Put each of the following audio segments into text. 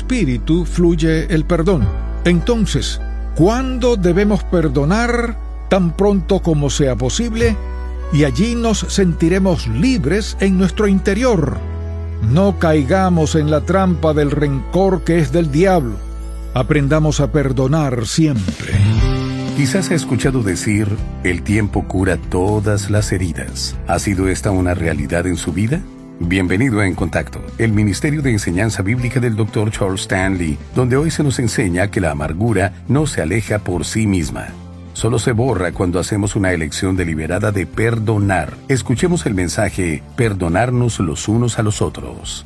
Espíritu fluye el perdón. Entonces, ¿cuándo debemos perdonar? Tan pronto como sea posible, y allí nos sentiremos libres en nuestro interior. No caigamos en la trampa del rencor que es del diablo. Aprendamos a perdonar siempre. Quizás ha escuchado decir, el tiempo cura todas las heridas. ¿Ha sido esta una realidad en su vida? Bienvenido a En Contacto, el Ministerio de Enseñanza Bíblica del Dr. Charles Stanley, donde hoy se nos enseña que la amargura no se aleja por sí misma. Solo se borra cuando hacemos una elección deliberada de perdonar. Escuchemos el mensaje, perdonarnos los unos a los otros.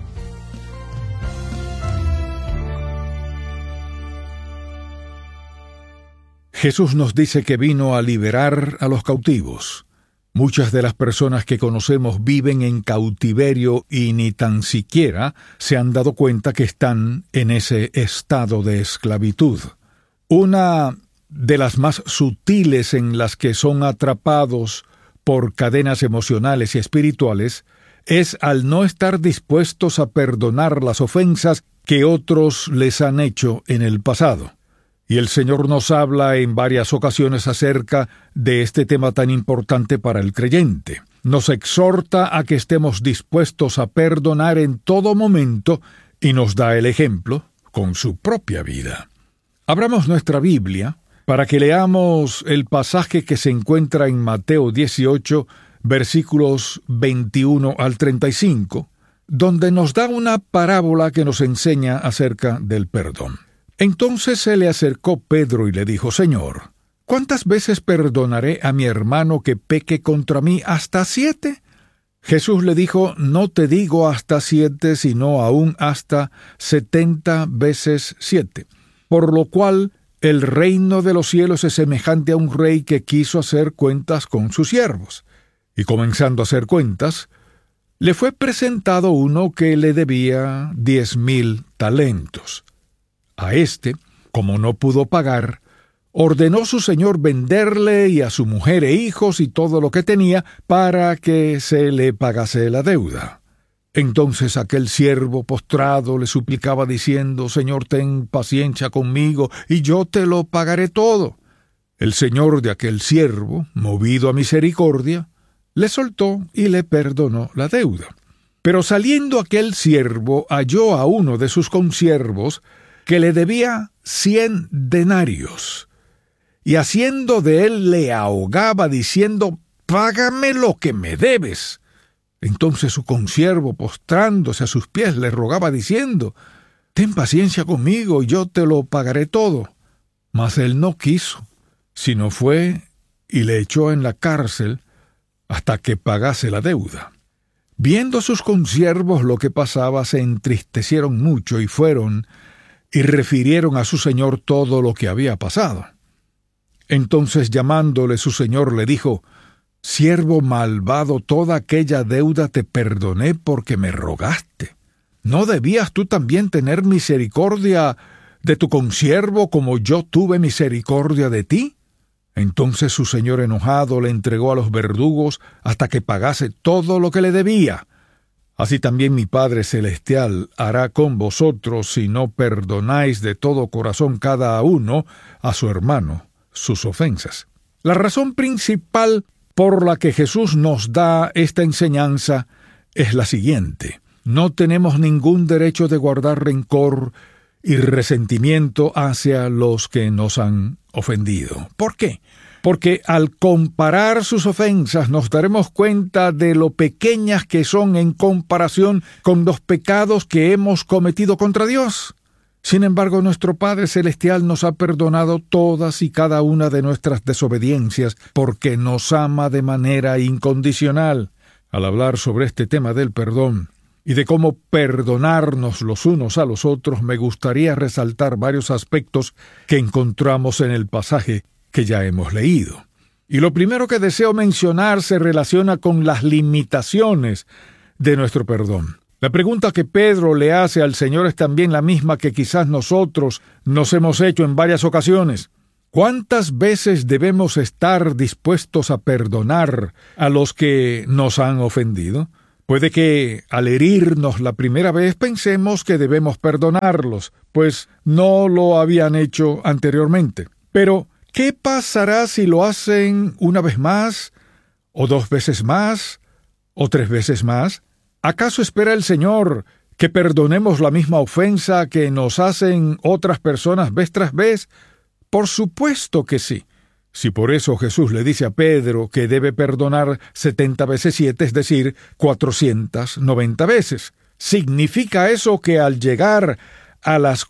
Jesús nos dice que vino a liberar a los cautivos. Muchas de las personas que conocemos viven en cautiverio y ni tan siquiera se han dado cuenta que están en ese estado de esclavitud. Una de las más sutiles en las que son atrapados por cadenas emocionales y espirituales es al no estar dispuestos a perdonar las ofensas que otros les han hecho en el pasado. Y el Señor nos habla en varias ocasiones acerca de este tema tan importante para el creyente. Nos exhorta a que estemos dispuestos a perdonar en todo momento y nos da el ejemplo con su propia vida. Abramos nuestra Biblia para que leamos el pasaje que se encuentra en Mateo 18, versículos 21 al 35, donde nos da una parábola que nos enseña acerca del perdón. Entonces se le acercó Pedro y le dijo, Señor, ¿cuántas veces perdonaré a mi hermano que peque contra mí? ¿Hasta 7? Jesús le dijo, no te digo hasta 7, sino aún hasta 70 veces 7. Por lo cual, el reino de los cielos es semejante a un rey que quiso hacer cuentas con sus siervos. Y comenzando a hacer cuentas, le fue presentado uno que le debía 10,000 talentos. A éste, como no pudo pagar, ordenó su señor venderle y a su mujer e hijos y todo lo que tenía para que se le pagase la deuda. Entonces aquel siervo postrado le suplicaba diciendo, Señor, ten paciencia conmigo y yo te lo pagaré todo. El señor de aquel siervo, movido a misericordia, le soltó y le perdonó la deuda. Pero saliendo aquel siervo halló a uno de sus consiervos que le debía 100 denarios, y haciendo de él le ahogaba diciendo, págame lo que me debes. Entonces su consiervo, postrándose a sus pies, le rogaba diciendo, ten paciencia conmigo y yo te lo pagaré todo. Mas él no quiso, sino fue y le echó en la cárcel hasta que pagase la deuda. Viendo sus consiervos lo que pasaba, se entristecieron mucho y fueron y refirieron a su señor todo lo que había pasado. Entonces llamándole su señor le dijo, siervo malvado, toda aquella deuda te perdoné porque me rogaste. ¿No debías tú también tener misericordia de tu consiervo como yo tuve misericordia de ti? Entonces su señor enojado le entregó a los verdugos hasta que pagase todo lo que le debía. Así también mi Padre Celestial hará con vosotros si no perdonáis de todo corazón cada uno a su hermano sus ofensas. La razón principal por la que Jesús nos da esta enseñanza es la siguiente. No tenemos ningún derecho de guardar rencor y resentimiento hacia los que nos han ofendido. ¿Por qué? Porque al comparar sus ofensas nos daremos cuenta de lo pequeñas que son en comparación con los pecados que hemos cometido contra Dios. Sin embargo, nuestro Padre Celestial nos ha perdonado todas y cada una de nuestras desobediencias porque nos ama de manera incondicional. Al hablar sobre este tema del perdón y de cómo perdonarnos los unos a los otros, me gustaría resaltar varios aspectos que encontramos en el pasaje que ya hemos leído. Y lo primero que deseo mencionar se relaciona con las limitaciones de nuestro perdón. La pregunta que Pedro le hace al Señor es también la misma que quizás nosotros nos hemos hecho en varias ocasiones. ¿Cuántas veces debemos estar dispuestos a perdonar a los que nos han ofendido? Puede que al herirnos la primera vez pensemos que debemos perdonarlos, pues no lo habían hecho anteriormente. Pero, ¿qué pasará si lo hacen una vez más, o 2 veces más, o 3 veces más? ¿Acaso espera el Señor que perdonemos la misma ofensa que nos hacen otras personas vez tras vez? Por supuesto que sí. Si por eso Jesús le dice a Pedro que debe perdonar 70 veces 7, es decir, 490 veces, ¿significa eso que al llegar a las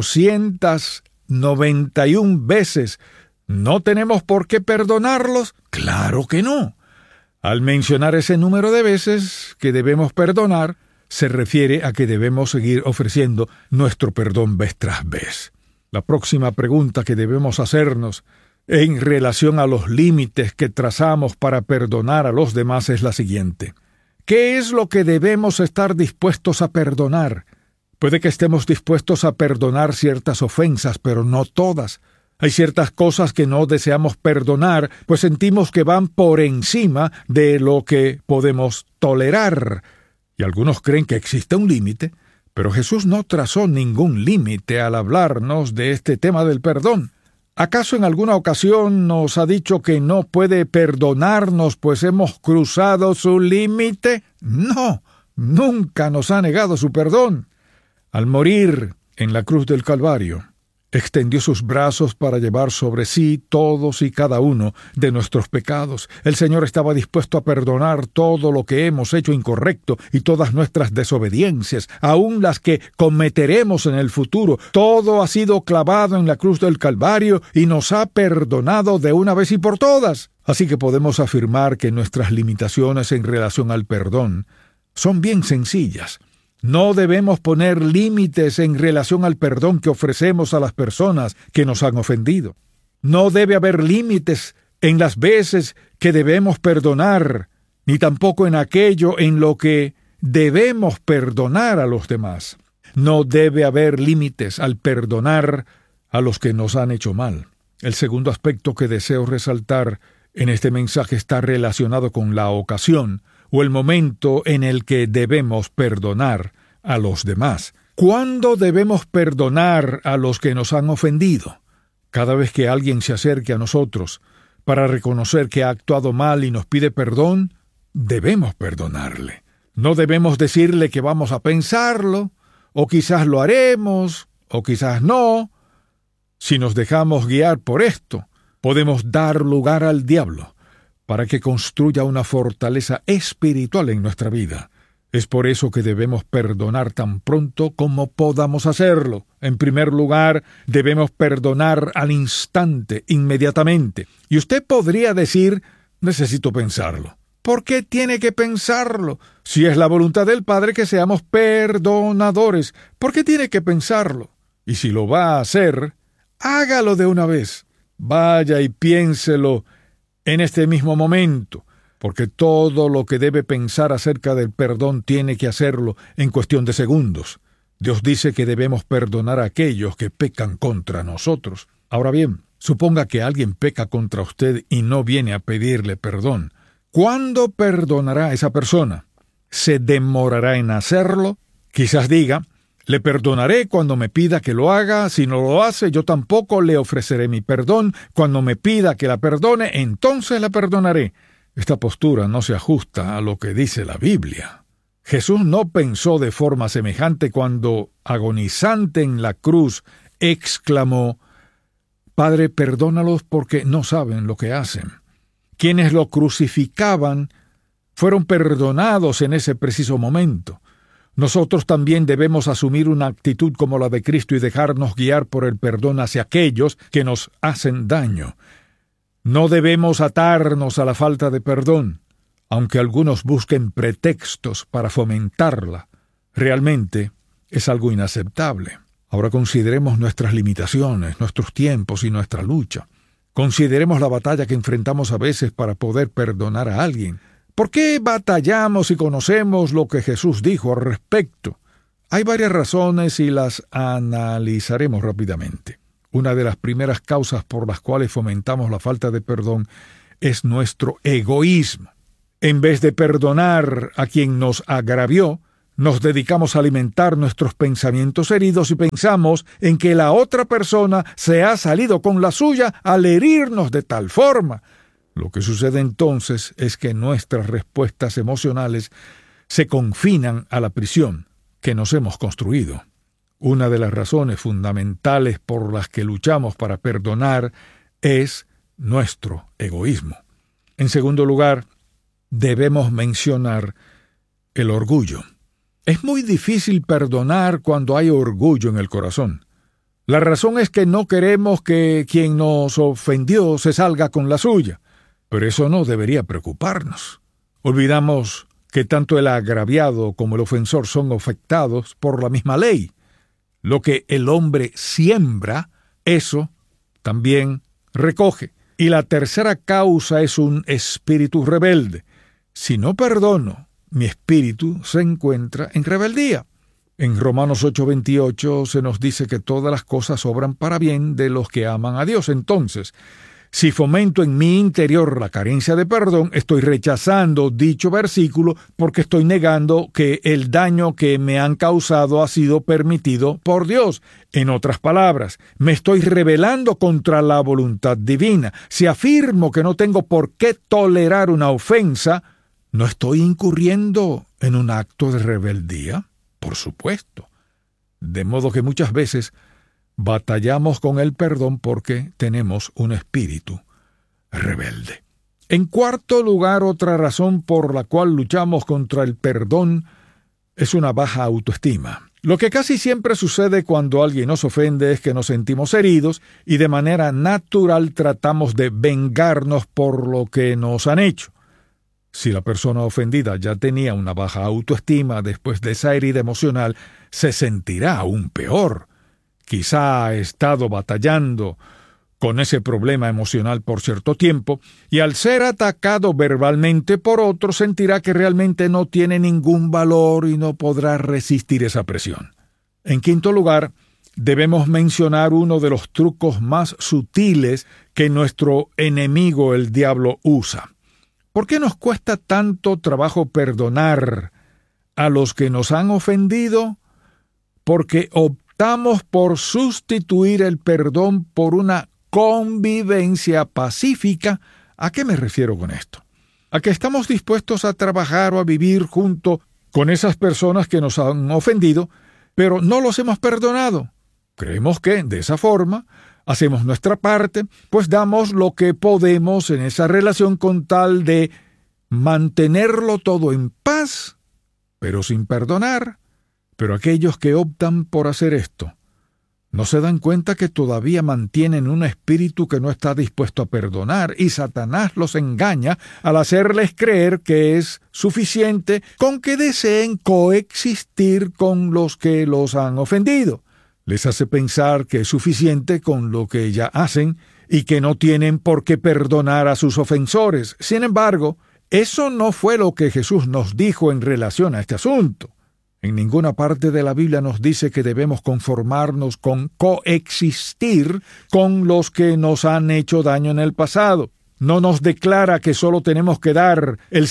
491 veces no tenemos por qué perdonarlos? Claro que no. Al mencionar ese número de veces que debemos perdonar, se refiere a que debemos seguir ofreciendo nuestro perdón vez tras vez. La próxima pregunta que debemos hacernos en relación a los límites que trazamos para perdonar a los demás es la siguiente. ¿Qué es lo que debemos estar dispuestos a perdonar? Puede que estemos dispuestos a perdonar ciertas ofensas, pero no todas. Hay ciertas cosas que no deseamos perdonar, pues sentimos que van por encima de lo que podemos tolerar. Y algunos creen que existe un límite, pero Jesús no trazó ningún límite al hablarnos de este tema del perdón. ¿Acaso en alguna ocasión nos ha dicho que no puede perdonarnos pues hemos cruzado su límite? No, nunca nos ha negado su perdón. Al morir en la cruz del Calvario, extendió sus brazos para llevar sobre sí todos y cada uno de nuestros pecados. El Señor estaba dispuesto a perdonar todo lo que hemos hecho incorrecto y todas nuestras desobediencias, aun las que cometeremos en el futuro. Todo ha sido clavado en la cruz del Calvario y nos ha perdonado de una vez y por todas. Así que podemos afirmar que nuestras limitaciones en relación al perdón son bien sencillas. No debemos poner límites en relación al perdón que ofrecemos a las personas que nos han ofendido. No debe haber límites en las veces que debemos perdonar, ni tampoco en aquello en lo que debemos perdonar a los demás. No debe haber límites al perdonar a los que nos han hecho mal. El segundo aspecto que deseo resaltar en este mensaje está relacionado con la ocasión o el momento en el que debemos perdonar a los demás. ¿Cuándo debemos perdonar a los que nos han ofendido? Cada vez que alguien se acerque a nosotros para reconocer que ha actuado mal y nos pide perdón, debemos perdonarle. No debemos decirle que vamos a pensarlo, o quizás lo haremos, o quizás no. Si nos dejamos guiar por esto, podemos dar lugar al diablo para que construya una fortaleza espiritual en nuestra vida. Es por eso que debemos perdonar tan pronto como podamos hacerlo. En primer lugar, debemos perdonar al instante, inmediatamente. Y usted podría decir, necesito pensarlo. ¿Por qué tiene que pensarlo? Si es la voluntad del Padre que seamos perdonadores, ¿por qué tiene que pensarlo? Y si lo va a hacer, hágalo de una vez. Vaya y piénselo en este mismo momento, porque todo lo que debe pensar acerca del perdón tiene que hacerlo en cuestión de segundos. Dios dice que debemos perdonar a aquellos que pecan contra nosotros. Ahora bien, suponga que alguien peca contra usted y no viene a pedirle perdón. ¿Cuándo perdonará a esa persona? ¿Se demorará en hacerlo? Quizás diga, le perdonaré cuando me pida que lo haga. Si no lo hace, yo tampoco le ofreceré mi perdón. Cuando me pida que la perdone, entonces la perdonaré. Esta postura no se ajusta a lo que dice la Biblia. Jesús no pensó de forma semejante cuando, agonizante en la cruz, exclamó, «Padre, perdónalos porque no saben lo que hacen». Quienes lo crucificaban fueron perdonados en ese preciso momento. Nosotros también debemos asumir una actitud como la de Cristo y dejarnos guiar por el perdón hacia aquellos que nos hacen daño. No debemos atarnos a la falta de perdón, aunque algunos busquen pretextos para fomentarla. Realmente es algo inaceptable. Ahora consideremos nuestras limitaciones, nuestros tiempos y nuestra lucha. Consideremos la batalla que enfrentamos a veces para poder perdonar a alguien. ¿Por qué batallamos si conocemos lo que Jesús dijo al respecto? Hay varias razones y las analizaremos rápidamente. Una de las primeras causas por las cuales fomentamos la falta de perdón es nuestro egoísmo. En vez de perdonar a quien nos agravió, nos dedicamos a alimentar nuestros pensamientos heridos y pensamos en que la otra persona se ha salido con la suya al herirnos de tal forma. Lo que sucede entonces es que nuestras respuestas emocionales se confinan a la prisión que nos hemos construido. Una de las razones fundamentales por las que luchamos para perdonar es nuestro egoísmo. En segundo lugar, debemos mencionar el orgullo. Es muy difícil perdonar cuando hay orgullo en el corazón. La razón es que no queremos que quien nos ofendió se salga con la suya, pero eso no debería preocuparnos. Olvidamos que tanto el agraviado como el ofensor son afectados por la misma ley. Lo que el hombre siembra, eso también recoge. Y la tercera causa es un espíritu rebelde. Si no perdono, mi espíritu se encuentra en rebeldía. En Romanos 8:28 se nos dice que todas las cosas obran para bien de los que aman a Dios. Entonces, si fomento en mi interior la carencia de perdón, estoy rechazando dicho versículo porque estoy negando que el daño que me han causado ha sido permitido por Dios. En otras palabras, me estoy rebelando contra la voluntad divina. Si afirmo que no tengo por qué tolerar una ofensa, ¿no estoy incurriendo en un acto de rebeldía? Por supuesto. De modo que muchas veces batallamos con el perdón porque tenemos un espíritu rebelde. En cuarto lugar, otra razón por la cual luchamos contra el perdón es una baja autoestima. Lo que casi siempre sucede cuando alguien nos ofende es que nos sentimos heridos y de manera natural tratamos de vengarnos por lo que nos han hecho. Si la persona ofendida ya tenía una baja autoestima después de esa herida emocional, se sentirá aún peor. Quizá ha estado batallando con ese problema emocional por cierto tiempo, y al ser atacado verbalmente por otro, sentirá que realmente no tiene ningún valor y no podrá resistir esa presión. En quinto lugar, debemos mencionar uno de los trucos más sutiles que nuestro enemigo, el diablo, usa. ¿Por qué nos cuesta tanto trabajo perdonar a los que nos han ofendido? Porque optamos por sustituir el perdón por una convivencia pacífica. ¿A qué me refiero con esto? A que estamos dispuestos a trabajar o a vivir junto con esas personas que nos han ofendido, pero no los hemos perdonado. Creemos que, de esa forma, hacemos nuestra parte, pues damos lo que podemos en esa relación con tal de mantenerlo todo en paz, pero sin perdonar. Pero aquellos que optan por hacer esto no se dan cuenta que todavía mantienen un espíritu que no está dispuesto a perdonar, y Satanás los engaña al hacerles creer que es suficiente con que deseen coexistir con los que los han ofendido. Les hace pensar que es suficiente con lo que ya hacen y que no tienen por qué perdonar a sus ofensores. Sin embargo, eso no fue lo que Jesús nos dijo en relación a este asunto. En ninguna parte de la Biblia nos dice que debemos conformarnos con coexistir con los que nos han hecho daño en el pasado. No nos declara que solo tenemos que dar el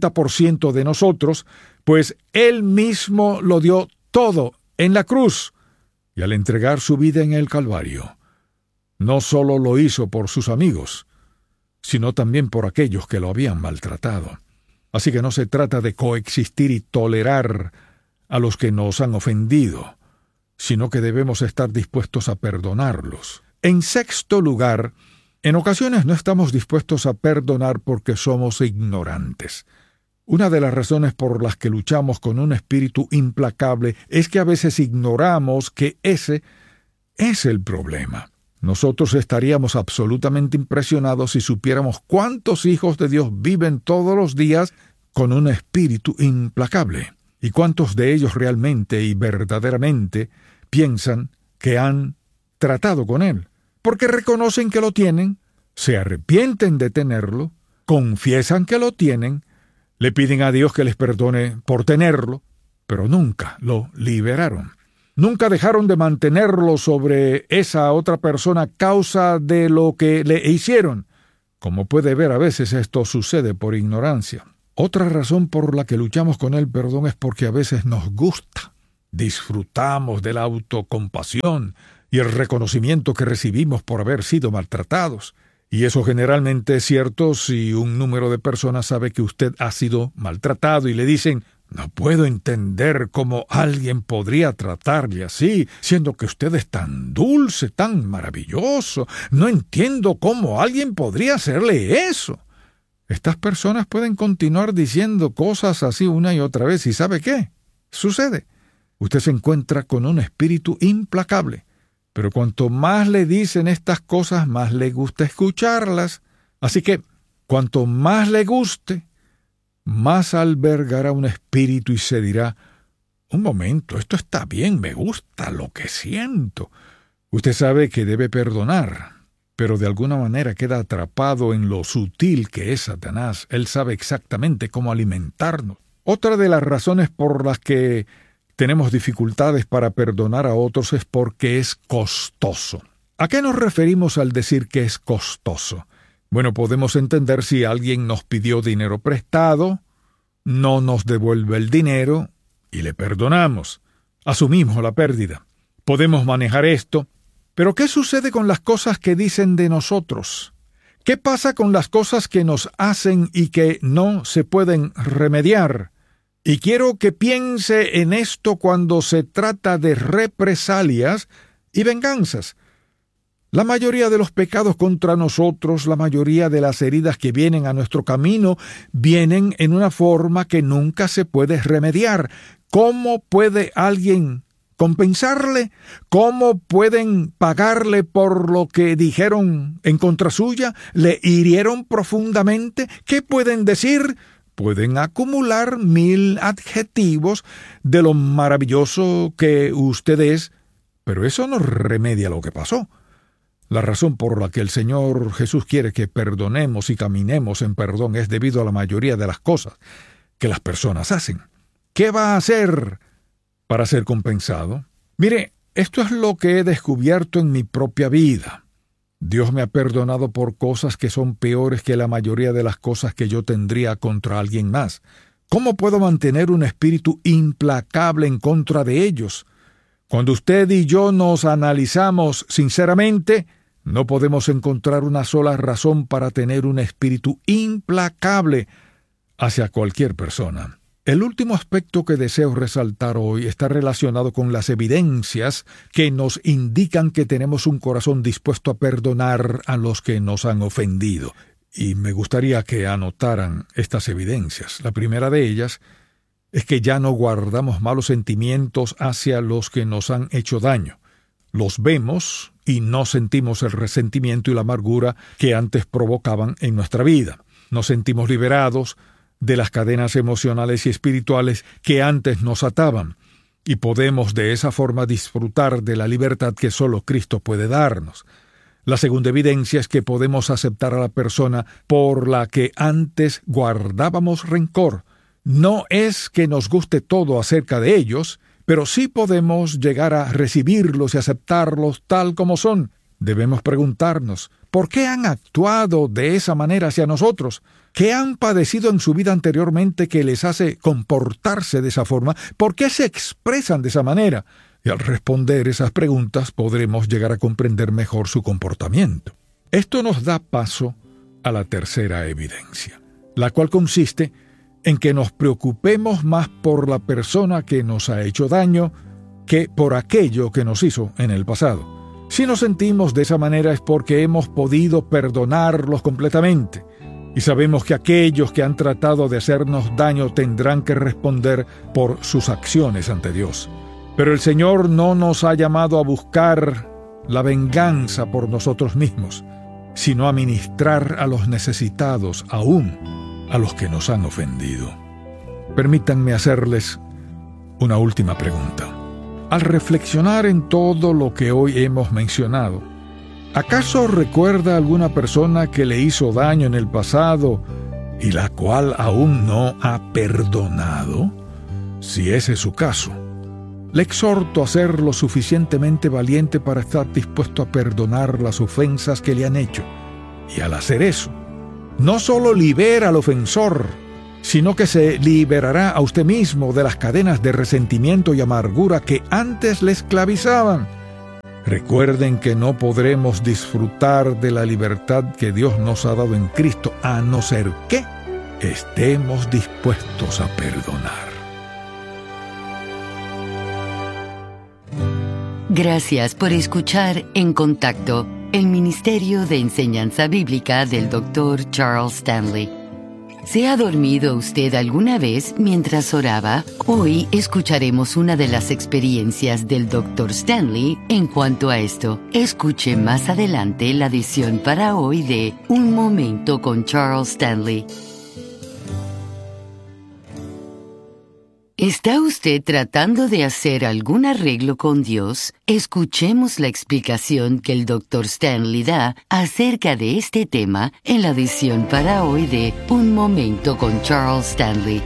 50% de nosotros, pues Él mismo lo dio todo en la cruz. Y al entregar su vida en el Calvario, no solo lo hizo por sus amigos, sino también por aquellos que lo habían maltratado. Así que no se trata de coexistir y tolerar a los que nos han ofendido, sino que debemos estar dispuestos a perdonarlos. En sexto lugar, en ocasiones no estamos dispuestos a perdonar porque somos ignorantes. Una de las razones por las que luchamos con un espíritu implacable es que a veces ignoramos que ese es el problema. Nosotros estaríamos absolutamente impresionados si supiéramos cuántos hijos de Dios viven todos los días con un espíritu implacable, y cuántos de ellos realmente y verdaderamente piensan que han tratado con él, porque reconocen que lo tienen, se arrepienten de tenerlo, confiesan que lo tienen, le piden a Dios que les perdone por tenerlo, pero nunca lo liberaron. Nunca dejaron de mantenerlo sobre esa otra persona a causa de lo que le hicieron. Como puede ver, a veces esto sucede por ignorancia. Otra razón por la que luchamos con el perdón es porque a veces nos gusta. Disfrutamos de la autocompasión y el reconocimiento que recibimos por haber sido maltratados. Y eso generalmente es cierto si un número de personas sabe que usted ha sido maltratado y le dicen: no puedo entender cómo alguien podría tratarle así, siendo que usted es tan dulce, tan maravilloso. No entiendo cómo alguien podría hacerle eso. Estas personas pueden continuar diciendo cosas así una y otra vez. ¿Y sabe qué? Sucede. Usted se encuentra con un espíritu implacable. Pero cuanto más le dicen estas cosas, más le gusta escucharlas. Así que, cuanto más le guste, más albergará un espíritu y se dirá: un momento, esto está bien, me gusta lo que siento. Usted sabe que debe perdonar, pero de alguna manera queda atrapado en lo sutil que es Satanás. Él sabe exactamente cómo alimentarnos. Otra de las razones por las que tenemos dificultades para perdonar a otros es porque es costoso. ¿A qué nos referimos al decir que es costoso? Bueno, podemos entender si alguien nos pidió dinero prestado, no nos devuelve el dinero y le perdonamos. Asumimos la pérdida. Podemos manejar esto. Pero ¿qué sucede con las cosas que dicen de nosotros? ¿Qué pasa con las cosas que nos hacen y que no se pueden remediar? Y quiero que piense en esto cuando se trata de represalias y venganzas. La mayoría de los pecados contra nosotros, la mayoría de las heridas que vienen a nuestro camino, vienen en una forma que nunca se puede remediar. ¿Cómo puede alguien compensarle? ¿Cómo pueden pagarle por lo que dijeron en contra suya? ¿Le hirieron profundamente? ¿Qué pueden decir? Pueden acumular 1000 adjetivos de lo maravilloso que usted es, pero eso no remedia lo que pasó. La razón por la que el Señor Jesús quiere que perdonemos y caminemos en perdón es debido a la mayoría de las cosas que las personas hacen. ¿Qué va a hacer para ser compensado? Mire, esto es lo que he descubierto en mi propia vida. Dios me ha perdonado por cosas que son peores que la mayoría de las cosas que yo tendría contra alguien más. ¿Cómo puedo mantener un espíritu implacable en contra de ellos? Cuando usted y yo nos analizamos sinceramente, no podemos encontrar una sola razón para tener un espíritu implacable hacia cualquier persona. El último aspecto que deseo resaltar hoy está relacionado con las evidencias que nos indican que tenemos un corazón dispuesto a perdonar a los que nos han ofendido. Y me gustaría que anotaran estas evidencias. La primera de ellas es que ya no guardamos malos sentimientos hacia los que nos han hecho daño. Los vemos y no sentimos el resentimiento y la amargura que antes provocaban en nuestra vida. Nos sentimos liberados de las cadenas emocionales y espirituales que antes nos ataban, y podemos de esa forma disfrutar de la libertad que solo Cristo puede darnos. La segunda evidencia es que podemos aceptar a la persona por la que antes guardábamos rencor. No es que nos guste todo acerca de ellos, pero sí podemos llegar a recibirlos y aceptarlos tal como son. Debemos preguntarnos, ¿por qué han actuado de esa manera hacia nosotros? ¿Qué han padecido en su vida anteriormente que les hace comportarse de esa forma? ¿Por qué se expresan de esa manera? Y al responder esas preguntas podremos llegar a comprender mejor su comportamiento. Esto nos da paso a la tercera evidencia, la cual consiste en que nos preocupemos más por la persona que nos ha hecho daño que por aquello que nos hizo en el pasado. Si nos sentimos de esa manera es porque hemos podido perdonarlos completamente y sabemos que aquellos que han tratado de hacernos daño tendrán que responder por sus acciones ante Dios. Pero el Señor no nos ha llamado a buscar la venganza por nosotros mismos, sino a ministrar a los necesitados, aún a los que nos han ofendido. Permítanme hacerles una última pregunta. Al reflexionar en todo lo que hoy hemos mencionado, ¿acaso recuerda alguna persona que le hizo daño en el pasado y la cual aún no ha perdonado? Si ese es su caso, le exhorto a ser lo suficientemente valiente para estar dispuesto a perdonar las ofensas que le han hecho. Y al hacer eso, no solo libera al ofensor, sino que se liberará a usted mismo de las cadenas de resentimiento y amargura que antes le esclavizaban. Recuerden que no podremos disfrutar de la libertad que Dios nos ha dado en Cristo a no ser que estemos dispuestos a perdonar. Gracias por escuchar En Contacto, el Ministerio de Enseñanza Bíblica del Dr. Charles Stanley. ¿Se ha dormido usted alguna vez mientras oraba? Hoy escucharemos una de las experiencias del Dr. Stanley en cuanto a esto. Escuche más adelante la edición para hoy de Un Momento con Charles Stanley. ¿Está usted tratando de hacer algún arreglo con Dios? Escuchemos la explicación que el Dr. Stanley da acerca de este tema en la edición para hoy de Un Momento con Charles Stanley.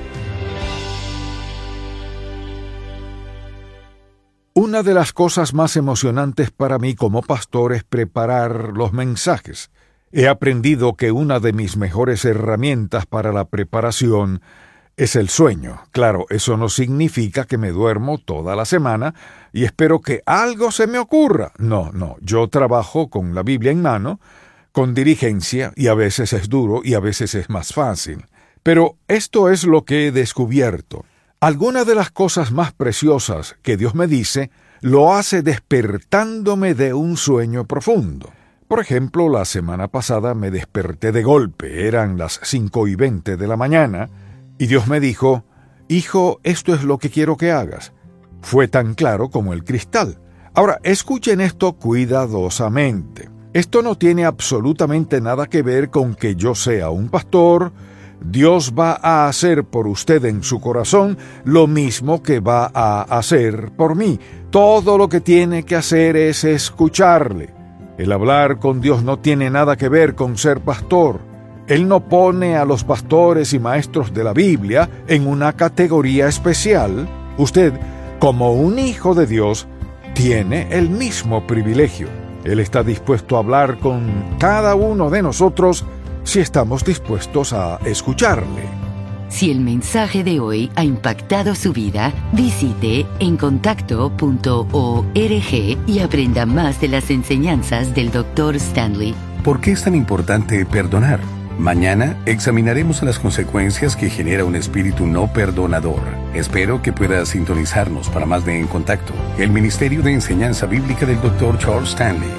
Una de las cosas más emocionantes para mí como pastor es preparar los mensajes. He aprendido que una de mis mejores herramientas para la preparación es el sueño. Claro, eso no significa que me duermo toda la semana y espero que algo se me ocurra. No, yo trabajo con la Biblia en mano, con diligencia, y a veces es duro y a veces es más fácil. Pero esto es lo que he descubierto. Algunas de las cosas más preciosas que Dios me dice, lo hace despertándome de un sueño profundo. Por ejemplo, la semana pasada me desperté de golpe, eran las 5:20 de la mañana, y Dios me dijo, «Hijo, esto es lo que quiero que hagas». Fue tan claro como el cristal. Ahora, escuchen esto cuidadosamente. Esto no tiene absolutamente nada que ver con que yo sea un pastor. Dios va a hacer por usted en su corazón lo mismo que va a hacer por mí. Todo lo que tiene que hacer es escucharle. El hablar con Dios no tiene nada que ver con ser pastor. Él no pone a los pastores y maestros de la Biblia en una categoría especial. Usted, como un hijo de Dios, tiene el mismo privilegio. Él está dispuesto a hablar con cada uno de nosotros si estamos dispuestos a escucharle. Si el mensaje de hoy ha impactado su vida, visite encontacto.org y aprenda más de las enseñanzas del Dr. Stanley. ¿Por qué es tan importante perdonar? Mañana examinaremos las consecuencias que genera un espíritu no perdonador. Espero que pueda sintonizarnos para más de En Contacto, el Ministerio de Enseñanza Bíblica del Dr. Charles Stanley.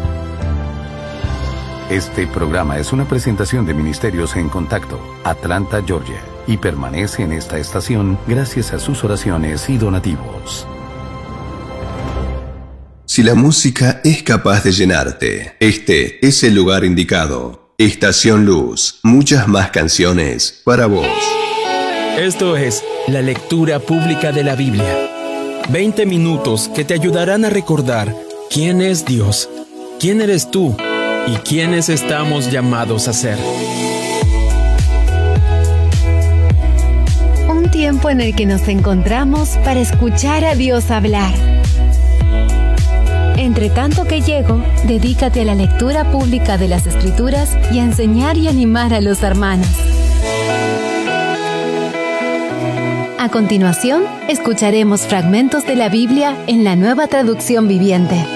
Este programa es una presentación de Ministerios En Contacto, Atlanta, Georgia, y permanece en esta estación gracias a sus oraciones y donativos. Si la música es capaz de llenarte, este es el lugar indicado. Estación Luz, muchas más canciones para vos. Esto es la lectura pública de la Biblia. 20 minutos que te ayudarán a recordar quién es Dios, quién eres tú y quiénes estamos llamados a ser. Un tiempo en el que nos encontramos para escuchar a Dios hablar. Entre tanto que llego, dedícate a la lectura pública de las Escrituras y a enseñar y animar a los hermanos. A continuación, escucharemos fragmentos de la Biblia en la Nueva Traducción Viviente.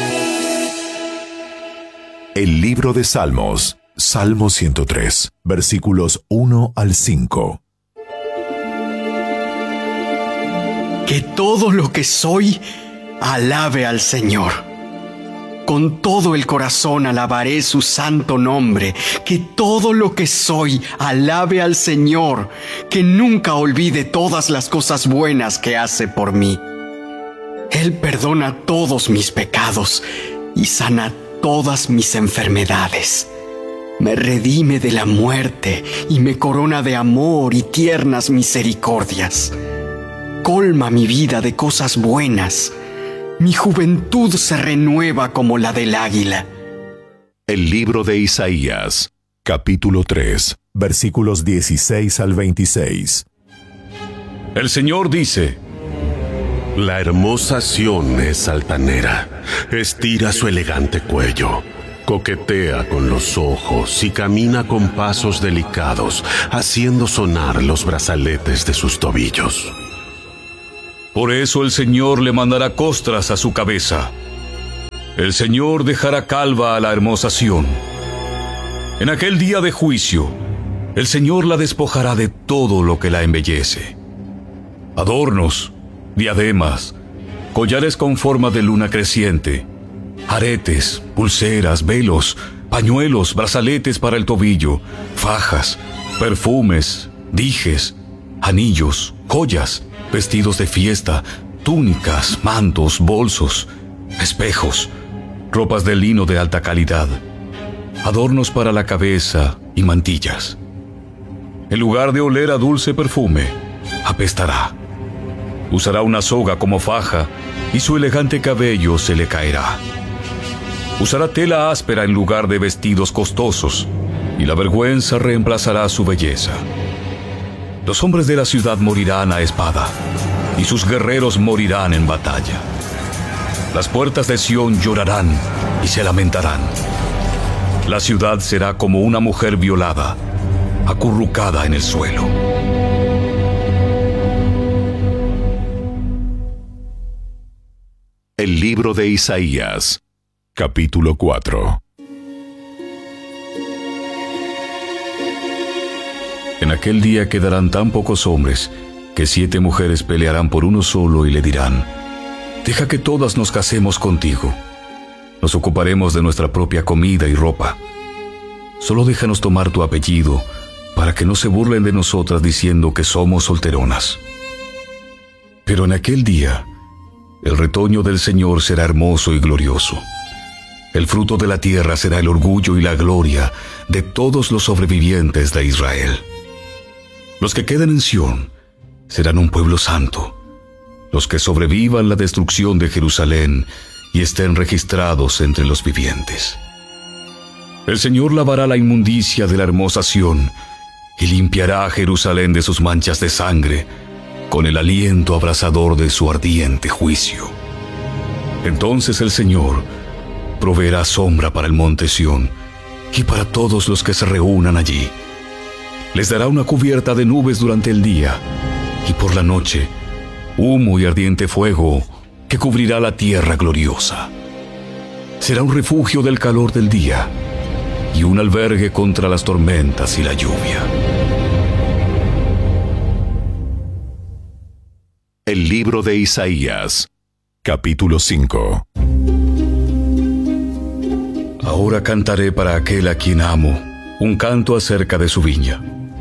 El libro de Salmos, Salmo 103, versículos 1 al 5. Que todo lo que soy alabe al Señor. Con todo el corazón alabaré su santo nombre. Que todo lo que soy alabe al Señor. Que nunca olvide todas las cosas buenas que hace por mí. Él perdona todos mis pecados y sana todas mis enfermedades. Me redime de la muerte y me corona de amor y tiernas misericordias. Colma mi vida de cosas buenas. Mi juventud se renueva como la del águila. El libro de Isaías, capítulo 3, versículos 16 al 26. El Señor dice: La hermosa Sión es altanera, estira su elegante cuello. Coquetea con los ojos y camina con pasos delicados, haciendo sonar los brazaletes de sus tobillos. Por eso el Señor le mandará costras a su cabeza. El Señor dejará calva a la hermosa Sión. En aquel día de juicio, el Señor la despojará de todo lo que la embellece. Adornos, diademas, collares con forma de luna creciente, aretes, pulseras, velos, pañuelos, brazaletes para el tobillo, fajas, perfumes, dijes, anillos, joyas, vestidos de fiesta, túnicas, mantos, bolsos, espejos, ropas de lino de alta calidad, adornos para la cabeza y mantillas. En lugar de oler a dulce perfume, apestará. Usará una soga como faja y su elegante cabello se le caerá. Usará tela áspera en lugar de vestidos costosos, y la vergüenza reemplazará su belleza. Los hombres de la ciudad morirán a espada, y sus guerreros morirán en batalla. Las puertas de Sión llorarán y se lamentarán. La ciudad será como una mujer violada, acurrucada en el suelo. El libro de Isaías, capítulo 4. En aquel día quedarán tan pocos hombres que 7 mujeres pelearán por uno solo y le dirán: deja que todas nos casemos contigo. Nos ocuparemos de nuestra propia comida y ropa. Solo déjanos tomar tu apellido para que no se burlen de nosotras diciendo que somos solteronas. Pero en aquel día, el retoño del Señor será hermoso y glorioso. El fruto de la tierra será el orgullo y la gloria de todos los sobrevivientes de Israel. Los que queden en Sión serán un pueblo santo. Los que sobrevivan la destrucción de Jerusalén y estén registrados entre los vivientes. El Señor lavará la inmundicia de la hermosa Sión y limpiará a Jerusalén de sus manchas de sangre con el aliento abrasador de su ardiente juicio. Entonces el Señor proveerá sombra para el monte Sión y para todos los que se reúnan allí. Les dará una cubierta de nubes durante el día y por la noche humo y ardiente fuego que cubrirá la tierra gloriosa. Será un refugio del calor del día y un albergue contra las tormentas y la lluvia. El libro de Isaías, capítulo 5. Ahora cantaré para aquel a quien amo un canto acerca de su viña.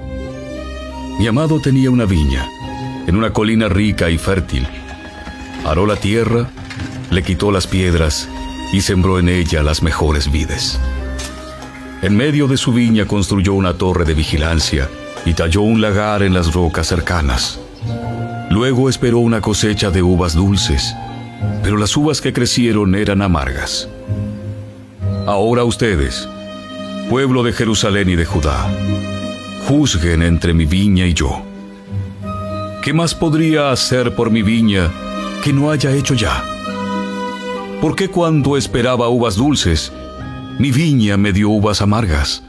Mi amado tenía una viña en una colina rica y fértil. Aró la tierra, le quitó las piedras y sembró en ella las mejores vides. En medio de su viña construyó una torre de vigilancia y talló un lagar en las rocas cercanas. Luego esperó una cosecha de uvas dulces, pero las uvas que crecieron eran amargas. Ahora ustedes, pueblo de Jerusalén y de Judá, juzguen entre mi viña y yo. ¿Qué más podría hacer por mi viña que no haya hecho ya? ¿Por qué cuando esperaba uvas dulces, mi viña me dio uvas amargas?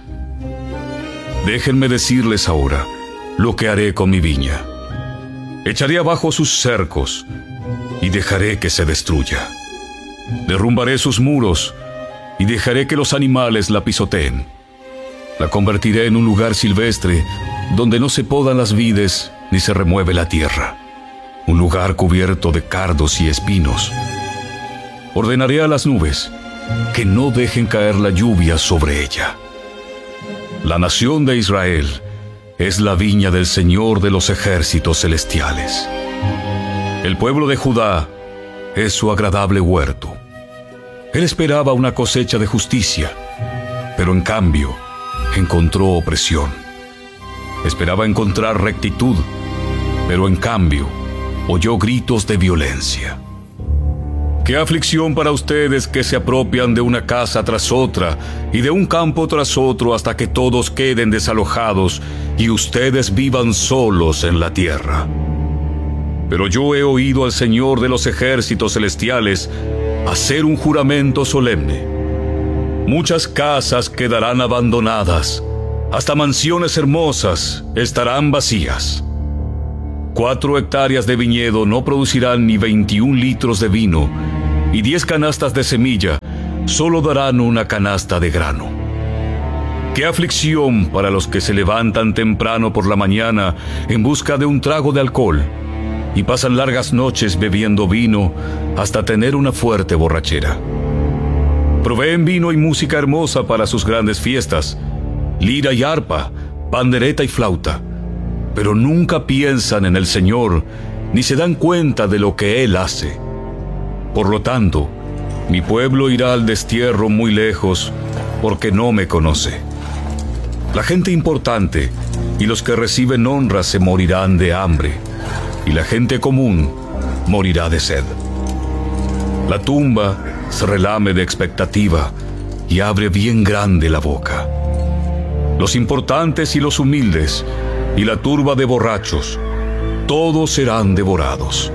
Déjenme decirles ahora lo que haré con mi viña. Echaré abajo sus cercos y dejaré que se destruya. Derrumbaré sus muros y dejaré que los animales la pisoteen. La convertiré en un lugar silvestre donde no se podan las vides ni se remueve la tierra. Un lugar cubierto de cardos y espinos. Ordenaré a las nubes que no dejen caer la lluvia sobre ella. La nación de Israel es la viña del Señor de los ejércitos celestiales. El pueblo de Judá es su agradable huerto. Él esperaba una cosecha de justicia, pero en cambio encontró opresión. Esperaba encontrar rectitud, pero en cambio oyó gritos de violencia. ¡Qué aflicción para ustedes que se apropian de una casa tras otra y de un campo tras otro hasta que todos queden desalojados y ustedes vivan solos en la tierra! Pero yo he oído al Señor de los ejércitos celestiales hacer un juramento solemne. Muchas casas quedarán abandonadas, hasta mansiones hermosas estarán vacías. 4 hectáreas de viñedo no producirán ni 21 litros de vino, y 10 canastas de semilla solo darán una canasta de grano. ¡Qué aflicción para los que se levantan temprano por la mañana en busca de un trago de alcohol y pasan largas noches bebiendo vino hasta tener una fuerte borrachera! Proveen vino y música hermosa para sus grandes fiestas, lira y arpa, pandereta y flauta, pero nunca piensan en el Señor ni se dan cuenta de lo que Él hace. Por lo tanto, mi pueblo irá al destierro muy lejos porque no me conoce. La gente importante y los que reciben honra se morirán de hambre, y la gente común morirá de sed. La tumba se relame de expectativa y abre bien grande la boca. Los importantes y los humildes y la turba de borrachos, todos serán devorados.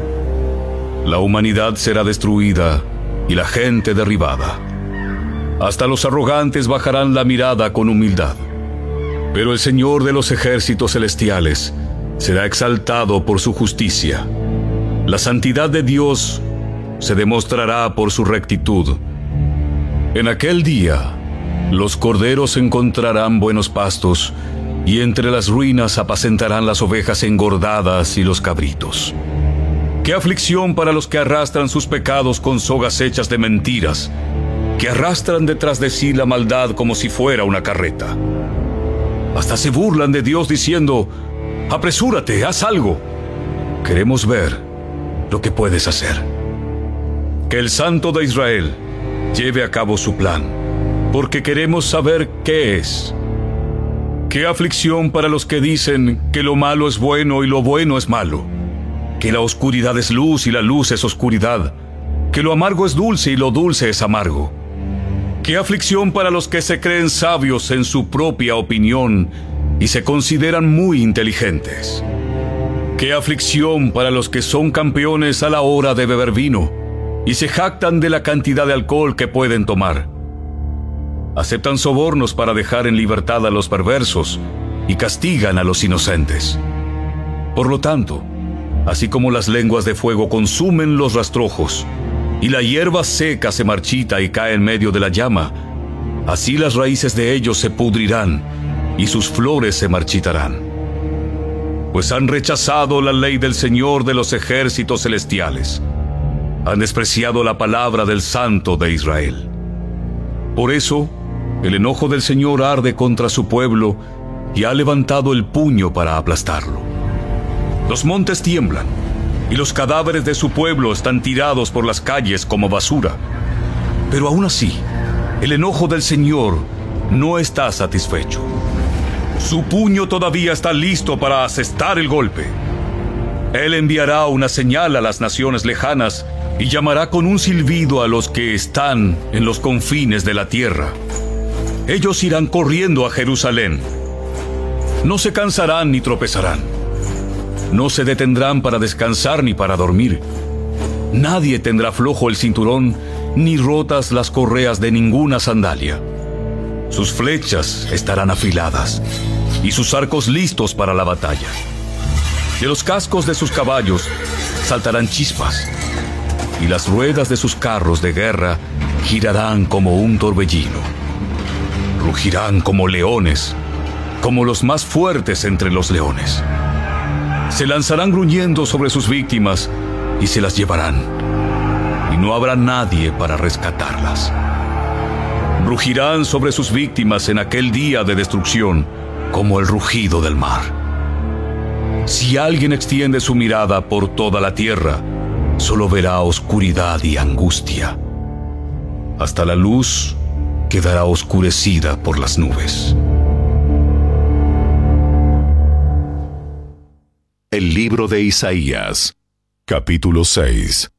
La humanidad será destruida y la gente derribada. Hasta los arrogantes bajarán la mirada con humildad. Pero el Señor de los ejércitos celestiales será exaltado por su justicia. La santidad de Dios se demostrará por su rectitud. En aquel día, los corderos encontrarán buenos pastos, y entre las ruinas apacentarán las ovejas engordadas y los cabritos. ¡Qué aflicción para los que arrastran sus pecados con sogas hechas de mentiras, que arrastran detrás de sí la maldad como si fuera una carreta! Hasta se burlan de Dios diciendo: «Apresúrate, haz algo. Queremos ver lo que puedes hacer». Que el Santo de Israel lleve a cabo su plan, porque queremos saber qué es. ¡Qué aflicción para los que dicen que lo malo es bueno y lo bueno es malo! Que la oscuridad es luz y la luz es oscuridad. Que lo amargo es dulce y lo dulce es amargo. ¡Qué aflicción para los que se creen sabios en su propia opinión y se consideran muy inteligentes! ¡Qué aflicción para los que son campeones a la hora de beber vino y se jactan de la cantidad de alcohol que pueden tomar! Aceptan sobornos para dejar en libertad a los perversos y castigan a los inocentes. Por lo tanto, así como las lenguas de fuego consumen los rastrojos y la hierba seca se marchita y cae en medio de la llama, así las raíces de ellos se pudrirán y sus flores se marchitarán. Pues han rechazado la ley del Señor de los ejércitos celestiales. Han despreciado la palabra del Santo de Israel. Por eso, el enojo del Señor arde contra su pueblo y ha levantado el puño para aplastarlo. Los montes tiemblan y los cadáveres de su pueblo están tirados por las calles como basura. Pero aún así, el enojo del Señor no está satisfecho. Su puño todavía está listo para asestar el golpe. Él enviará una señal a las naciones lejanas y llamará con un silbido a los que están en los confines de la tierra. Ellos irán corriendo a Jerusalén. No se cansarán ni tropezarán. No se detendrán para descansar ni para dormir. Nadie tendrá flojo el cinturón, ni rotas las correas de ninguna sandalia. Sus flechas estarán afiladas, y sus arcos listos para la batalla. De los cascos de sus caballos saltarán chispas, y las ruedas de sus carros de guerra girarán como un torbellino. Rugirán como leones, como los más fuertes entre los leones. Se lanzarán gruñendo sobre sus víctimas y se las llevarán, y no habrá nadie para rescatarlas. Rugirán sobre sus víctimas en aquel día de destrucción como el rugido del mar. Si alguien extiende su mirada por toda la tierra, solo verá oscuridad y angustia. Hasta la luz quedará oscurecida por las nubes. El libro de Isaías, capítulo 6.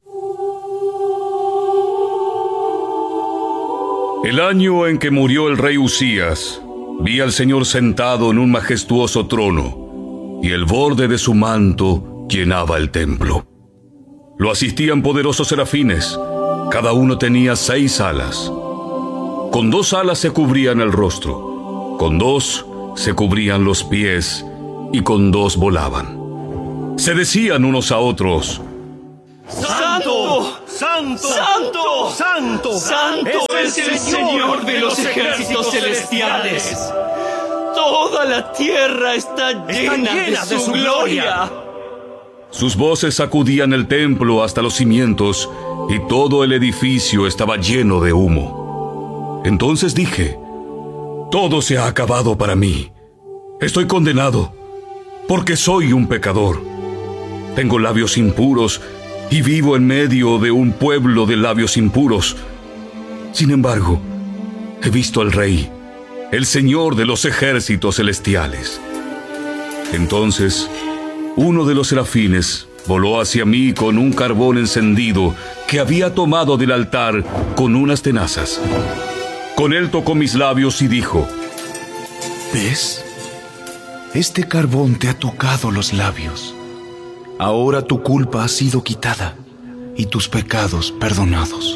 El año en que murió el rey Usías, vi al Señor sentado en un majestuoso trono, y el borde de su manto llenaba el templo. Lo asistían poderosos serafines, cada uno tenía 6 alas. Con 2 alas se cubrían el rostro, con 2 se cubrían los pies y con 2 volaban. Se decían unos a otros: ¡Santo! ¡Santo! ¡Santo! ¡Santo! ¡Santo es el Señor de los ejércitos celestiales! ¡Toda la tierra está llena de su gloria! Sus voces sacudían el templo hasta los cimientos y todo el edificio estaba lleno de humo. Entonces dije: todo se ha acabado para mí. Estoy condenado, porque soy un pecador. Tengo labios impuros y vivo en medio de un pueblo de labios impuros. Sin embargo, he visto al Rey, el Señor de los ejércitos celestiales. Entonces, uno de los serafines voló hacia mí con un carbón encendido que había tomado del altar con unas tenazas. Con él tocó mis labios y dijo: ¿ves? Este carbón te ha tocado los labios. Ahora tu culpa ha sido quitada y tus pecados perdonados.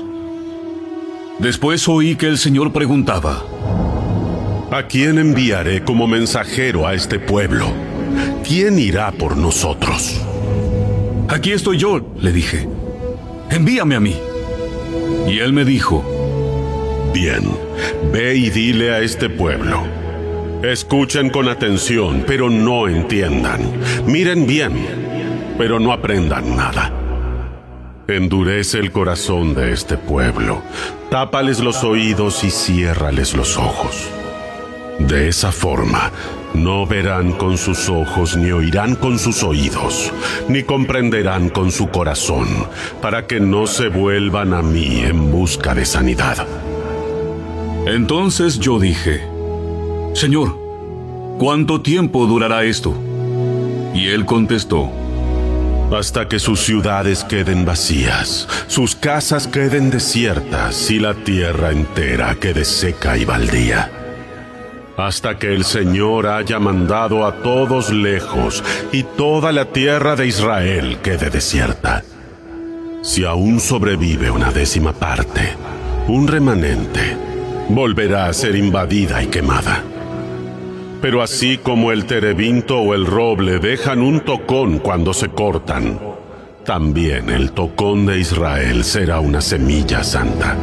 Después oí que el Señor preguntaba: ¿a quién enviaré como mensajero a este pueblo? ¿Quién irá por nosotros? Aquí estoy yo, le dije. Envíame a mí. Y él me dijo: bien, ve y dile a este pueblo: escuchen con atención, pero no entiendan. Miren bien, pero no aprendan nada. Endurece el corazón de este pueblo, tápales los oídos y ciérrales los ojos. De esa forma, no verán con sus ojos, ni oirán con sus oídos, ni comprenderán con su corazón, para que no se vuelvan a mí en busca de sanidad. Entonces yo dije: Señor, ¿cuánto tiempo durará esto? Y él contestó: hasta que sus ciudades queden vacías, sus casas queden desiertas y la tierra entera quede seca y baldía. Hasta que el Señor haya mandado a todos lejos y toda la tierra de Israel quede desierta. Si aún sobrevive una 10ª parte, un remanente, volverá a ser invadida y quemada. Pero así como el terebinto o el roble dejan un tocón cuando se cortan, también el tocón de Israel será una semilla santa.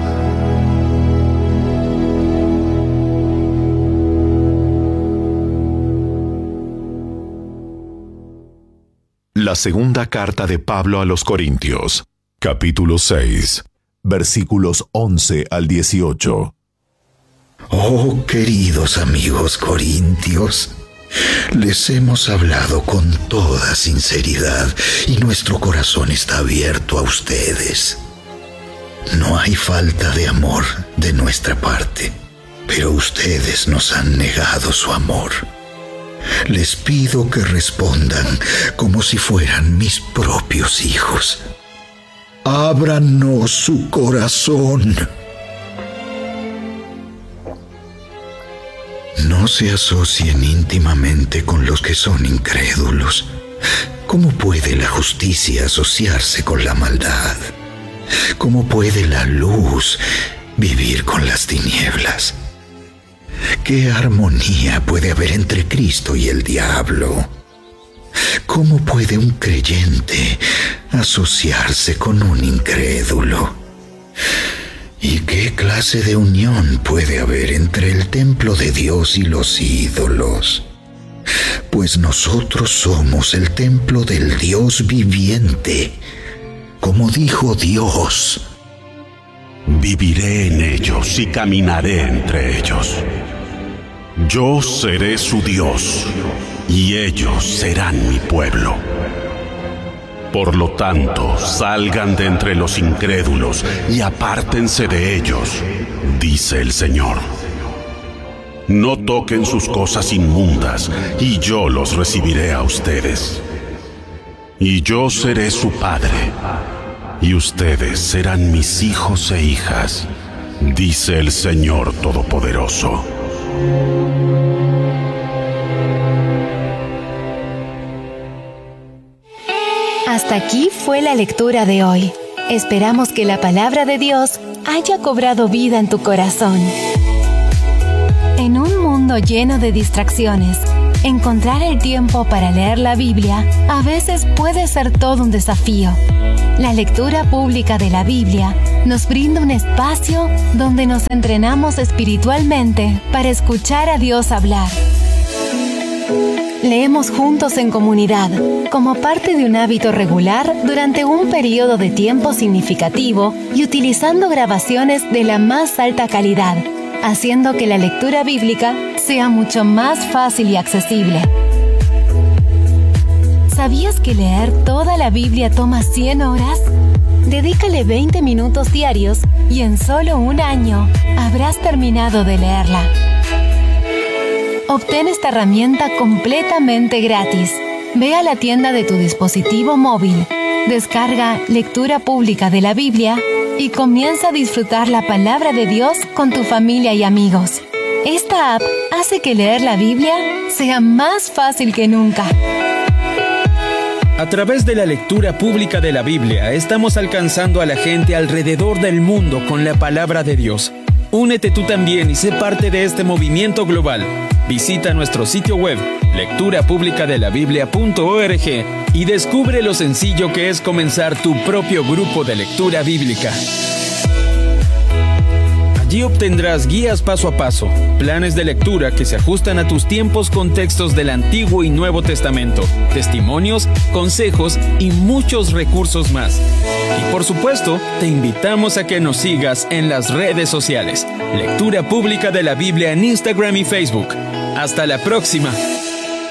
La segunda carta de Pablo a los Corintios, capítulo 6, versículos 11 al 18. Oh, queridos amigos corintios, les hemos hablado con toda sinceridad y nuestro corazón está abierto a ustedes. No hay falta de amor de nuestra parte, pero ustedes nos han negado su amor. Les pido que respondan como si fueran mis propios hijos. Ábranos su corazón. No se asocien íntimamente con los que son incrédulos. ¿Cómo puede la justicia asociarse con la maldad? ¿Cómo puede la luz vivir con las tinieblas? ¿Qué armonía puede haber entre Cristo y el diablo? ¿Cómo puede un creyente asociarse con un incrédulo? ¿Y qué clase de unión puede haber entre el templo de Dios y los ídolos? Pues nosotros somos el templo del Dios viviente, como dijo Dios: viviré en ellos y caminaré entre ellos. Yo seré su Dios, y ellos serán mi pueblo. Por lo tanto, salgan de entre los incrédulos y apártense de ellos, dice el Señor. No toquen sus cosas inmundas, y yo los recibiré a ustedes. Y yo seré su padre, y ustedes serán mis hijos e hijas, dice el Señor Todopoderoso. Hasta aquí fue la lectura de hoy. Esperamos que la palabra de Dios haya cobrado vida en tu corazón. En un mundo lleno de distracciones, encontrar el tiempo para leer la Biblia a veces puede ser todo un desafío. La lectura pública de la Biblia nos brinda un espacio donde nos entrenamos espiritualmente para escuchar a Dios hablar. Leemos juntos en comunidad, como parte de un hábito regular durante un periodo de tiempo significativo y utilizando grabaciones de la más alta calidad, haciendo que la lectura bíblica sea mucho más fácil y accesible. ¿Sabías que leer toda la Biblia toma 100 horas? Dedícale 20 minutos diarios y en solo un año habrás terminado de leerla. Obtén esta herramienta completamente gratis. Ve a la tienda de tu dispositivo móvil, descarga Lectura Pública de la Biblia y comienza a disfrutar la palabra de Dios con tu familia y amigos. Esta app hace que leer la Biblia sea más fácil que nunca. A través de la lectura pública de la Biblia, estamos alcanzando a la gente alrededor del mundo con la palabra de Dios. Únete tú también y sé parte de este movimiento global. Visita nuestro sitio web, lecturapublicadelabiblia.org, y descubre lo sencillo que es comenzar tu propio grupo de lectura bíblica. Allí obtendrás guías paso a paso, planes de lectura que se ajustan a tus tiempos con textos del Antiguo y Nuevo Testamento, testimonios, consejos y muchos recursos más. Y por supuesto, te invitamos a que nos sigas en las redes sociales. Lectura Pública de la Biblia en Instagram y Facebook. ¡Hasta la próxima!